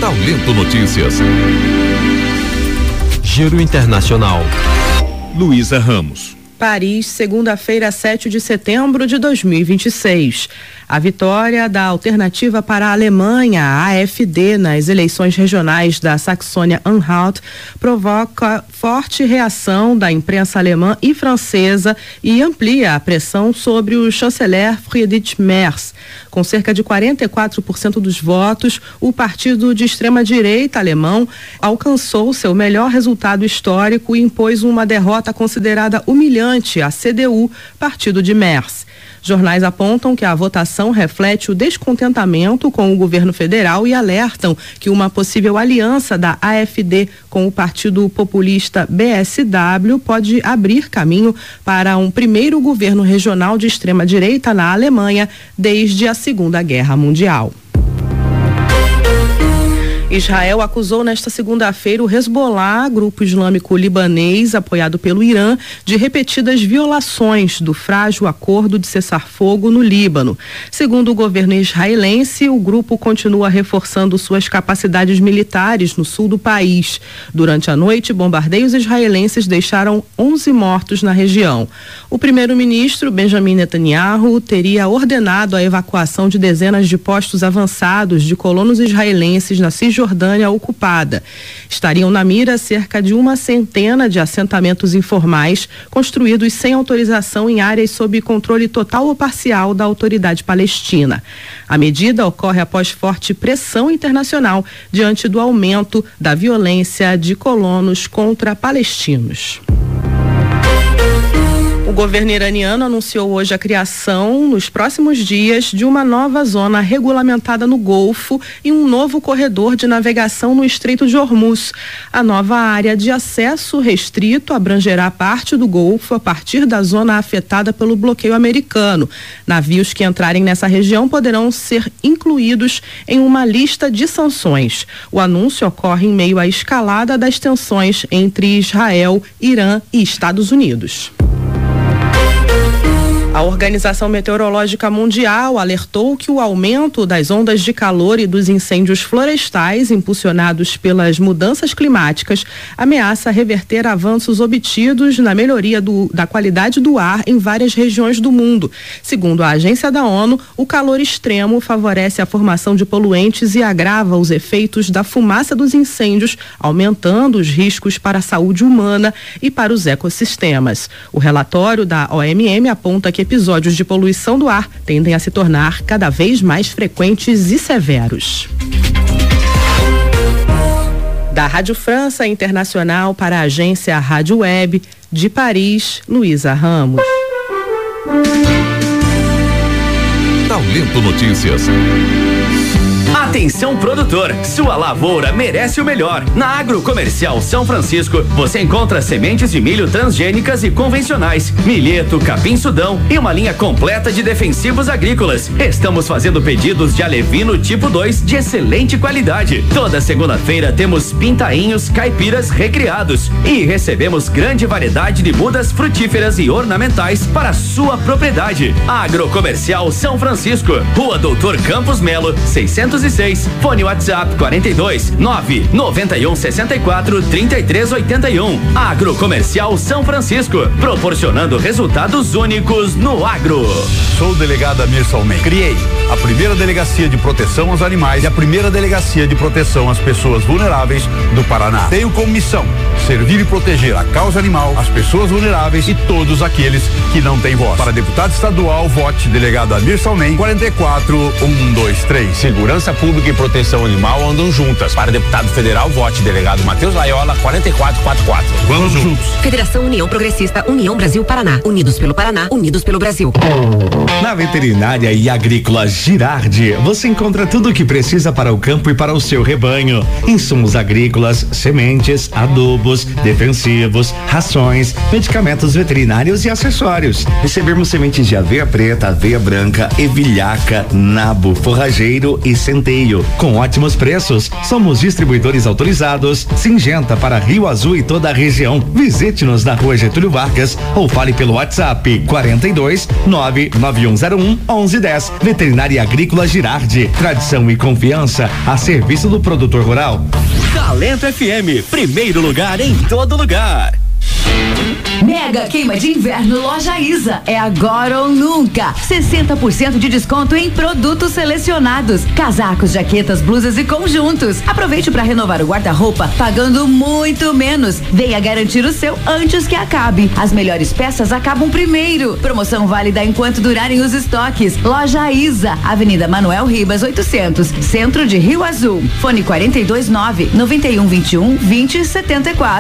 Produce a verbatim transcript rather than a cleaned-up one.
Taulento Notícias. Giro Internacional. Luísa Ramos. Paris, segunda-feira, sete de setembro de dois mil e vinte e seis. A vitória da Alternativa para a Alemanha, a AfD, nas eleições regionais da Saxônia-Anhalt provoca forte reação da imprensa alemã e francesa e amplia a pressão sobre o chanceler Friedrich Merz. Com cerca de quarenta e quatro por cento dos votos, o partido de extrema-direita alemão alcançou seu melhor resultado histórico e impôs uma derrota considerada humilhante à C D U, partido de Merz. Jornais apontam que a votação reflete o descontentamento com o governo federal e alertam que uma possível aliança da AfD com o partido populista B S W pode abrir caminho para um primeiro governo regional de extrema-direita na Alemanha desde a Segunda Guerra Mundial. Israel acusou nesta segunda-feira o Hezbollah, grupo islâmico libanês apoiado pelo Irã, de repetidas violações do frágil acordo de cessar-fogo no Líbano. Segundo o governo israelense, o grupo continua reforçando suas capacidades militares no sul do país. Durante a noite, bombardeios israelenses deixaram onze mortos na região. O primeiro-ministro Benjamin Netanyahu teria ordenado a evacuação de dezenas de postos avançados de colonos israelenses na Cisjordânia Jordânia ocupada. Estariam na mira cerca de uma centena de assentamentos informais construídos sem autorização em áreas sob controle total ou parcial da autoridade palestina. A medida ocorre após forte pressão internacional diante do aumento da violência de colonos contra palestinos. O governo iraniano anunciou hoje a criação, nos próximos dias, de uma nova zona regulamentada no Golfo e um novo corredor de navegação no Estreito de Hormuz. A nova área de acesso restrito abrangerá parte do Golfo a partir da zona afetada pelo bloqueio americano. Navios que entrarem nessa região poderão ser incluídos em uma lista de sanções. O anúncio ocorre em meio à escalada das tensões entre Israel, Irã e Estados Unidos. A Organização Meteorológica Mundial alertou que o aumento das ondas de calor e dos incêndios florestais impulsionados pelas mudanças climáticas ameaça reverter avanços obtidos na melhoria do, da qualidade do ar em várias regiões do mundo. Segundo a agência da ONU, o calor extremo favorece a formação de poluentes e agrava os efeitos da fumaça dos incêndios, aumentando os riscos para a saúde humana e para os ecossistemas. O relatório da O M M aponta que episódios de poluição do ar tendem a se tornar cada vez mais frequentes e severos. Da Rádio França Internacional para a agência Rádio Web, de Paris, Luísa Ramos. Taulento Notícias. Atenção produtor, sua lavoura merece o melhor. Na Agrocomercial São Francisco, você encontra sementes de milho transgênicas e convencionais, milheto, capim-sudão e uma linha completa de defensivos agrícolas. Estamos fazendo pedidos de alevino tipo dois de excelente qualidade. Toda segunda-feira temos pintainhos caipiras recriados e recebemos grande variedade de mudas frutíferas e ornamentais para sua propriedade. Agrocomercial São Francisco, Rua Doutor Campos Melo, seiscentos e seis, fone WhatsApp quarenta e dois, nove, noventa e um, sessenta e quatro, trinta e três, oitenta e um. Agrocomercial São Francisco, proporcionando resultados únicos no agro. Sou o delegado Amir Salmen. Criei a primeira delegacia de proteção aos animais e a primeira delegacia de proteção às pessoas vulneráveis do Paraná. Tenho como missão servir e proteger a causa animal, as pessoas vulneráveis e todos aqueles que não têm voz. Para deputado estadual, vote delegado Amir Salmen, quarenta e quatro, um, dois, três. Segurança Pública e Proteção Animal andam juntas. Para deputado federal, vote delegado Matheus Laiola, quarenta e quatro, quarenta e quatro. Vamos juntos. Federação União Progressista, União Brasil Paraná. Unidos pelo Paraná, unidos pelo Brasil. Na Veterinária e Agrícola Girardi, você encontra tudo o que precisa para o campo e para o seu rebanho. Insumos agrícolas, sementes, adubos, defensivos, rações, medicamentos veterinários e acessórios. Recebemos sementes de aveia preta, aveia branca, evilhaca, nabo, forrageiro e centeio. meio, com ótimos preços. Somos distribuidores autorizados, Singenta para Rio Azul e toda a região. Visite-nos na rua Getúlio Vargas ou fale pelo WhatsApp quarenta e dois nove nove um zero um onze dez. Veterinária Agrícola Girardi, tradição e confiança a serviço do produtor rural. Talento F M, primeiro lugar em todo lugar. Mega queima de inverno Loja Isa. É agora ou nunca. sessenta por cento de desconto em produtos selecionados. Casacos, jaquetas, blusas e conjuntos. Aproveite para renovar o guarda-roupa pagando muito menos. Venha garantir o seu antes que acabe. As melhores peças acabam primeiro. Promoção válida enquanto durarem os estoques. Loja Isa, Avenida Manuel Ribas oitocentos, Centro de Rio Azul. Fone quarenta e dois nove, noventa e um vinte e um, vinte setenta e quatro.